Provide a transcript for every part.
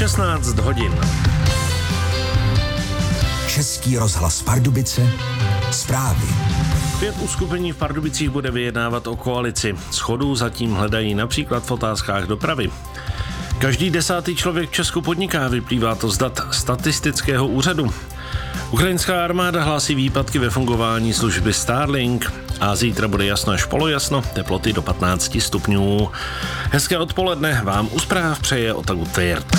16 hodin. Český rozhlas Pardubice, zprávy. 5 uskupení v Pardubicích bude vyjednávat o koalici. Shodu zatím hledají například v otázkách dopravy. Každý 10. člověk v Česku podniká, vyplývá to z dat statistického úřadu. Ukrajinská armáda hlásí výpadky ve fungování služby Starlink a zítra bude jasno až polojasno, teploty do 15 stupňů. Hezké odpoledne vám u zpráv přeje Otagut Tvěrt.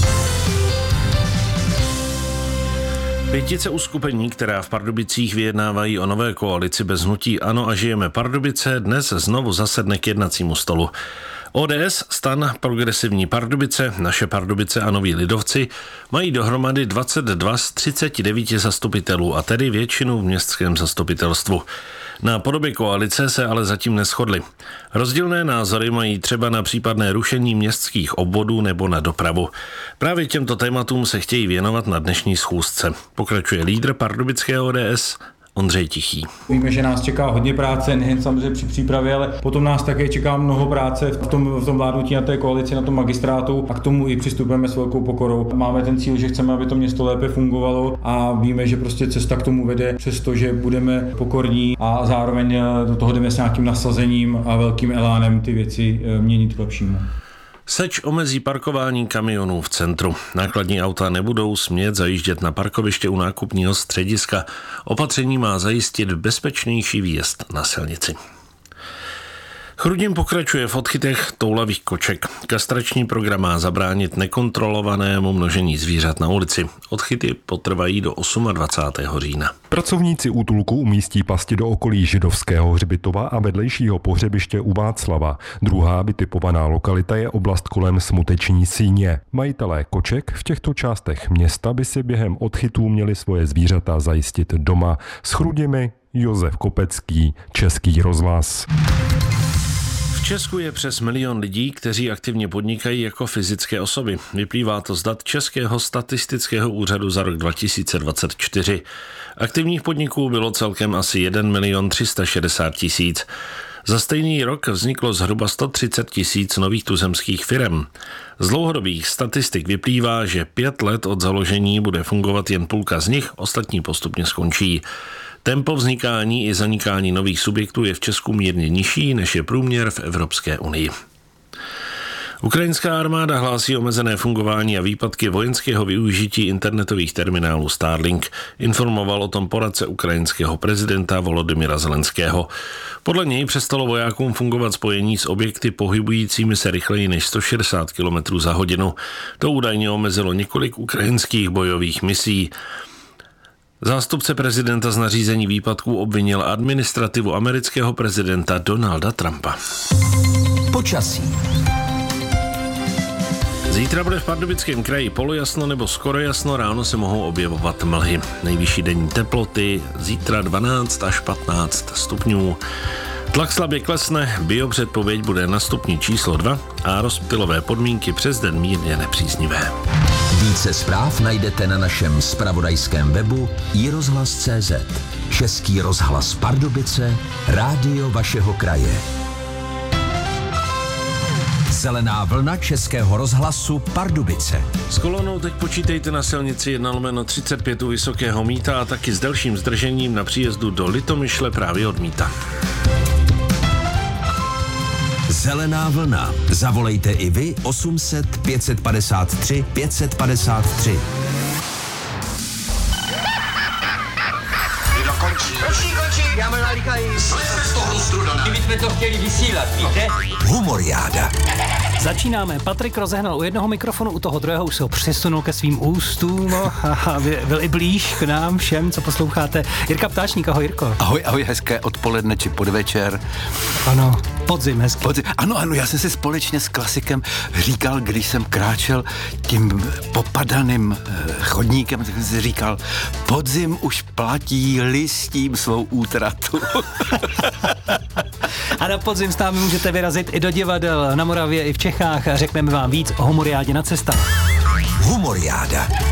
5 uskupení, která v Pardubicích vyjednávají o nové koalici bez hnutí ANO a Žijeme Pardubice, dnes znovu zasedne k jednacímu stolu. ODS, STAN, Progresivní Pardubice, Naše Pardubice a Noví lidovci mají dohromady 22 z 39 zastupitelů a tedy většinu v městském zastupitelstvu. Na podobě koalice se ale zatím neshodli. Rozdílné názory mají třeba na případné rušení městských obvodů nebo na dopravu. Právě těmto tématům se chtějí věnovat na dnešní schůzce. Pokračuje lídr pardubické ODS Ondřej Tichý. Víme, že nás čeká hodně práce, nejen samozřejmě při přípravě, ale potom nás také čeká mnoho práce v tom vládnutí na té koalici, na tom magistrátu a k tomu i přistupujeme s velkou pokorou. Máme ten cíl, že chceme, aby to město lépe fungovalo a víme, že prostě cesta k tomu vede, přestože budeme pokorní a zároveň do toho jdeme s nějakým nasazením a velkým elánem ty věci měnit k lepšímu. Seč omezí parkování kamionů v centru. Nákladní auta nebudou smět zajíždět na parkoviště u nákupního střediska. Opatření má zajistit bezpečnější výjezd na silnici. Chrudim pokračuje v odchytech toulavých koček. Kastrační program má zabránit nekontrolovanému množení zvířat na ulici. Odchyty potrvají do 28. října. Pracovníci útulku umístí pasti do okolí židovského hřbitova a vedlejšího pohřebiště u Václava. Druhá vytipovaná lokalita je oblast kolem Smuteční síně. Majitelé koček v těchto částech města by si během odchytů měli svoje zvířata zajistit doma. S Chrudimi Josef Kopecký, Český rozhlas. V Česku je přes 1 milion lidí, kteří aktivně podnikají jako fyzické osoby. Vyplývá to z dat Českého statistického úřadu za rok 2024. Aktivních podniků bylo celkem asi 1 360 000. Za stejný rok vzniklo zhruba 130 000 nových tuzemských firem. Z dlouhodobých statistik vyplývá, že 5 let od založení bude fungovat jen půlka z nich, ostatní postupně skončí. Tempo vznikání i zanikání nových subjektů je v Česku mírně nižší, než je průměr v Evropské unii. Ukrajinská armáda hlásí omezené fungování a výpadky vojenského využití internetových terminálů Starlink. Informoval o tom poradce ukrajinského prezidenta Volodymyra Zelenského. Podle něj přestalo vojákům fungovat spojení s objekty pohybujícími se rychleji než 160 km za hodinu. To údajně omezilo několik ukrajinských bojových misí. Zástupce prezidenta z nařízení výpadků obvinil administrativu amerického prezidenta Donalda Trumpa. Počasí. Zítra bude v Pardubickém kraji polojasno nebo skoro jasno, ráno se mohou objevovat mlhy. Nejvyšší denní teploty zítra 12 až 15 stupňů. Tlak slabě klesne, biopředpověď bude na stupni číslo 2 a rozptylové podmínky přes den mírně nepříznivé. Více zpráv najdete na našem zpravodajském webu iRozhlas.cz. Český rozhlas Pardubice, rádio vašeho kraje. Zelená vlna Českého rozhlasu Pardubice. S kolonou teď počítejte na silnici 1/35 u Vysokého Mýta a taky s delším zdržením na příjezdu do Litomyšle právě od Mýta. Zelená vlna. Zavolejte i vy 800 553 553. Končí, já mám nalíkají. Slejme z toho strudaná. My jsme to chtěli vysílat, víte? Humoriáda. Začínáme. Patrik rozehnal u jednoho mikrofonu, u toho druhého už se ho přesunul ke svým ústům a byl i blíž k nám všem, co posloucháte. Jirka Ptáčník, ahoj Jirko. Ahoj, hezké odpoledne či podvečer. Ano, podzim hezký. Ano, já jsem si společně s klasikem říkal, když jsem kráčel tím popadaným chodníkem, tak jsem si říkal, podzim už platí listím svou útratu. A na podzim s námi můžete vyrazit i do divadel na Moravě, i v Čechách a řekneme vám víc o Humoriádě na cestách. Humoriáda.